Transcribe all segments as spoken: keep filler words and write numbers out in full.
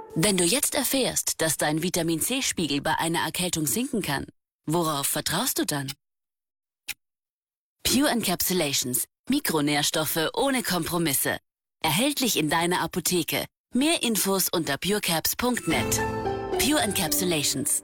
Wenn du jetzt erfährst, dass dein Vitamin-C-Spiegel bei einer Erkältung sinken kann, worauf vertraust du dann? Pure Encapsulations. Mikronährstoffe ohne Kompromisse. Erhältlich in deiner Apotheke. Mehr Infos unter purecaps punkt net. Pure Encapsulations.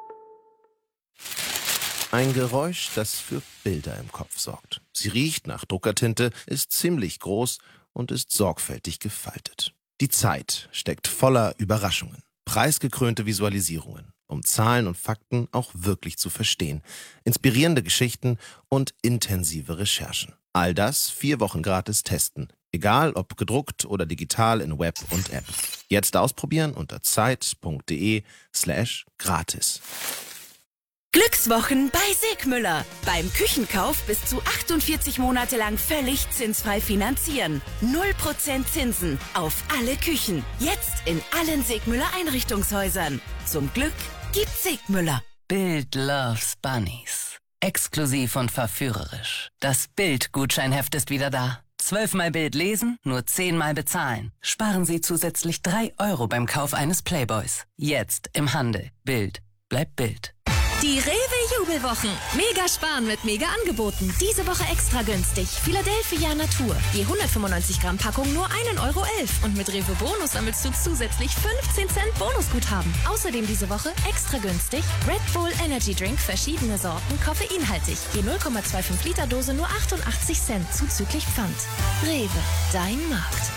Ein Geräusch, das für Bilder im Kopf sorgt. Sie riecht nach Druckertinte, ist ziemlich groß und ist sorgfältig gefaltet. Die Zeit steckt voller Überraschungen. Preisgekrönte Visualisierungen, um Zahlen und Fakten auch wirklich zu verstehen. Inspirierende Geschichten und intensive Recherchen. All das vier Wochen gratis testen. Egal ob gedruckt oder digital in Web und App. Jetzt ausprobieren unter zeit.de slash gratis. Glückswochen bei Segmüller. Beim Küchenkauf bis zu achtundvierzig Monate lang völlig zinsfrei finanzieren. null Prozent Zinsen auf alle Küchen. Jetzt in allen Segmüller Einrichtungshäusern. Zum Glück gibt's Segmüller. Bild loves Bunnies. Exklusiv und verführerisch. Das Bild-Gutscheinheft ist wieder da. Zwölfmal Bild lesen, nur zehnmal bezahlen. Sparen Sie zusätzlich drei Euro beim Kauf eines Playboys. Jetzt im Handel. Bild. Bleibt Bild. Die Rewe-Jubelwochen. Mega sparen mit Mega-Angeboten. Diese Woche extra günstig. Philadelphia Natur. Je hundertfünfundneunzig Gramm Packung nur ein Euro elf. Und mit Rewe Bonus sammelst du zusätzlich fünfzehn Cent Bonusguthaben. Außerdem diese Woche extra günstig Red Bull Energy Drink, verschiedene Sorten, koffeinhaltig. Je null Komma fünfundzwanzig Liter Dose nur achtundachtzig Cent zuzüglich Pfand. Rewe, dein Markt.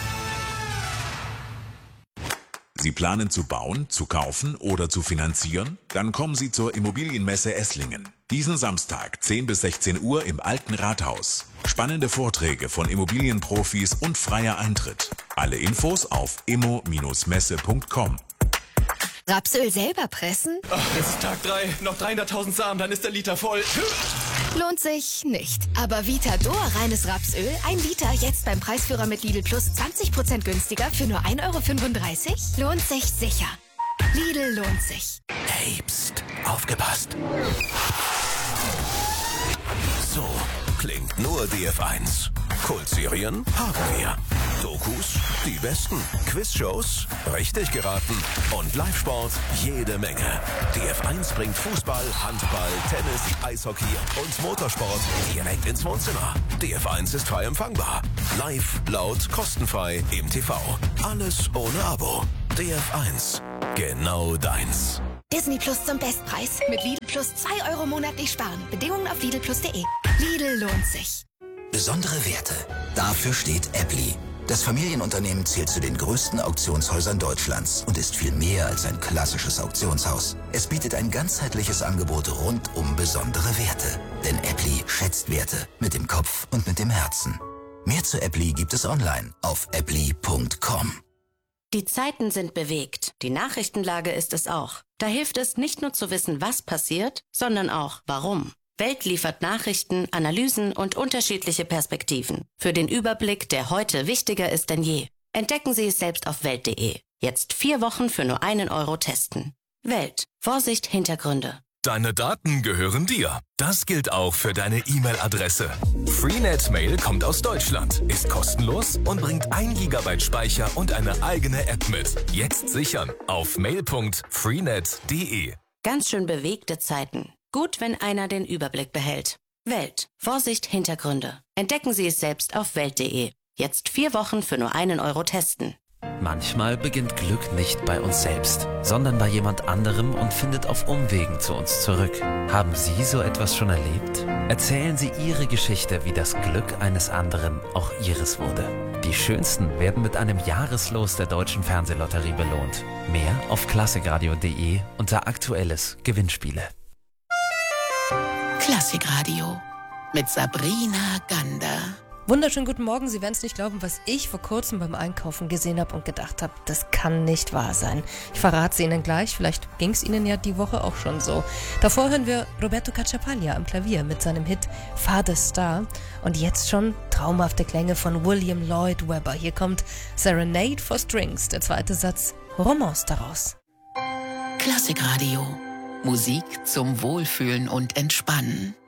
Sie planen zu bauen, zu kaufen oder zu finanzieren? Dann kommen Sie zur Immobilienmesse Esslingen. Diesen Samstag, zehn bis sechzehn Uhr im Alten Rathaus. Spannende Vorträge von Immobilienprofis und freier Eintritt. Alle Infos auf immo Bindestrich messe punkt com. Rapsöl selber pressen? Ach, es ist Tag drei, noch dreihunderttausend Samen, dann ist der Liter voll. Lohnt sich nicht. Aber Vitador reines Rapsöl, ein Liter, jetzt beim Preisführer mit Lidl Plus zwanzig Prozent günstiger für nur ein Euro fünfunddreißig? Lohnt sich sicher. Lidl lohnt sich. Hey, pst, aufgepasst. So klingt nur D F eins. Kultserien haben wir. Dokus, die besten. Quizshows, richtig geraten. Und Live-Sport, jede Menge. D F eins bringt Fußball, Handball, Tennis, Eishockey und Motorsport direkt ins Wohnzimmer. D F eins ist frei empfangbar. Live, laut, kostenfrei im T V. Alles ohne Abo. D F eins. Genau deins. Disney Plus zum Bestpreis. Mit Lidl Plus zwei Euro monatlich sparen. Bedingungen auf lidl plus punkt de. Lidl lohnt sich. Besondere Werte. Dafür steht Appli. Das Familienunternehmen zählt zu den größten Auktionshäusern Deutschlands und ist viel mehr als ein klassisches Auktionshaus. Es bietet ein ganzheitliches Angebot rund um besondere Werte. Denn Appli schätzt Werte mit dem Kopf und mit dem Herzen. Mehr zu Appli gibt es online auf appli punkt com. Die Zeiten sind bewegt. Die Nachrichtenlage ist es auch. Da hilft es nicht nur zu wissen, was passiert, sondern auch warum. Welt liefert Nachrichten, Analysen und unterschiedliche Perspektiven. Für den Überblick, der heute wichtiger ist denn je. Entdecken Sie es selbst auf welt punkt de. Jetzt vier Wochen für nur einen Euro testen. Welt. Vorsicht, Hintergründe. Deine Daten gehören dir. Das gilt auch für deine E-Mail-Adresse. Freenet Mail kommt aus Deutschland, ist kostenlos und bringt ein Gigabyte Speicher und eine eigene App mit. Jetzt sichern auf mail punkt freenet punkt de. Ganz schön bewegte Zeiten. Gut, wenn einer den Überblick behält. Welt. Vorsicht, Hintergründe. Entdecken Sie es selbst auf welt punkt de. Jetzt vier Wochen für nur einen Euro testen. Manchmal beginnt Glück nicht bei uns selbst, sondern bei jemand anderem und findet auf Umwegen zu uns zurück. Haben Sie so etwas schon erlebt? Erzählen Sie Ihre Geschichte, wie das Glück eines anderen auch Ihres wurde. Die Schönsten werden mit einem Jahreslos der Deutschen Fernsehlotterie belohnt. Mehr auf klassikradio punkt de unter Aktuelles Gewinnspiele. Klassikradio mit Sabrina Gander. Wunderschönen guten Morgen. Sie werden es nicht glauben, was ich vor kurzem beim Einkaufen gesehen habe und gedacht habe, das kann nicht wahr sein. Ich verrate es Ihnen gleich, vielleicht ging es Ihnen ja die Woche auch schon so. Davor hören wir Roberto Cacciapaglia am Klavier mit seinem Hit Father Star und jetzt schon traumhafte Klänge von William Lloyd Webber. Hier kommt Serenade for Strings, der zweite Satz, Romance daraus. Klassikradio. Musik zum Wohlfühlen und Entspannen.